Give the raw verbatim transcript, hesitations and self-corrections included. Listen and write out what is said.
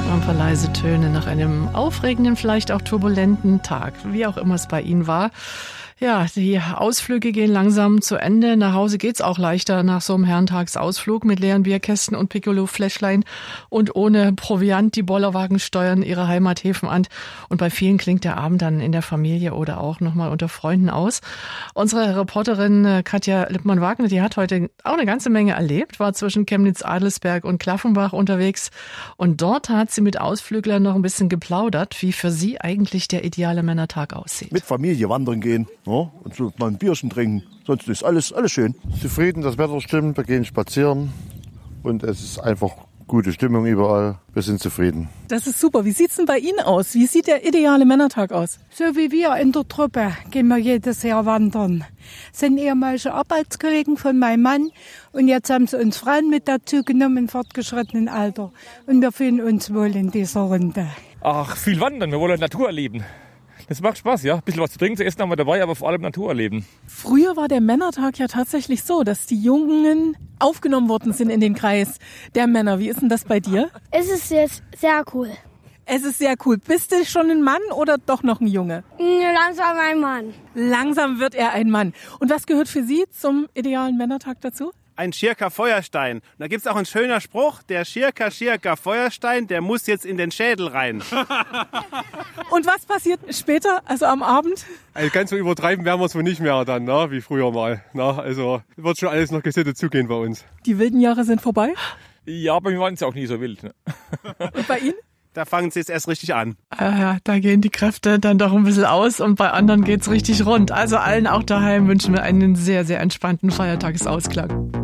Ein paar leise Töne nach einem aufregenden, vielleicht auch turbulenten Tag, wie auch immer es bei Ihnen war. Ja, die Ausflüge gehen langsam zu Ende. Nach Hause geht's auch leichter nach so einem Herrentagsausflug mit leeren Bierkästen und Piccolo-Fläschlein und ohne Proviant. Die Bollerwagen steuern ihre Heimathäfen an. Und bei vielen klingt der Abend dann in der Familie oder auch nochmal unter Freunden aus. Unsere Reporterin Katja Lippmann-Wagner, die hat heute auch eine ganze Menge erlebt, war zwischen Chemnitz, Adelsberg und Klaffenbach unterwegs. Und dort hat sie mit Ausflüglern noch ein bisschen geplaudert, wie für sie eigentlich der ideale Männertag aussieht. Mit Familie wandern gehen. Ja, und so mal ein Bierchen trinken. Sonst ist alles, alles schön. Zufrieden, das Wetter stimmt, wir gehen spazieren und es ist einfach gute Stimmung überall. Wir sind zufrieden. Das ist super. Wie sieht's denn bei Ihnen aus? Wie sieht der ideale Männertag aus? So wie wir in der Truppe gehen wir jedes Jahr wandern. Das sind ehemalige Arbeitskollegen von meinem Mann und jetzt haben sie uns Frauen mit dazu genommen im fortgeschrittenen Alter. Und wir fühlen uns wohl in dieser Runde. Ach, viel wandern. Wir wollen Natur erleben. Das macht Spaß, ja. Ein bisschen was zu trinken, zu essen haben wir dabei, aber vor allem Natur erleben. Früher war der Männertag ja tatsächlich so, dass die Jungen aufgenommen worden sind in den Kreis der Männer. Wie ist denn das bei dir? Es ist jetzt sehr cool. Es ist sehr cool. Bist du schon ein Mann oder doch noch ein Junge? Langsam ein Mann. Langsam wird er ein Mann. Und was gehört für Sie zum idealen Männertag dazu? Ein Schirker Feuerstein. Und da gibt's auch einen schönen Spruch, der Schirker, Schirker Feuerstein, der muss jetzt in den Schädel rein. Und was passiert später, also am Abend? Also ganz so übertreiben werden wir es wohl nicht mehr dann, ne, wie früher mal. Ne? Also wird schon alles noch gesittet zugehen bei uns. Die wilden Jahre sind vorbei? Ja, bei mir waren es auch nie so wild. Ne? Und bei Ihnen? Da fangen sie jetzt erst richtig an. Ah ja, da gehen die Kräfte dann doch ein bisschen aus und bei anderen geht's richtig rund. Also allen auch daheim wünschen wir einen sehr, sehr entspannten Feiertagsausklang.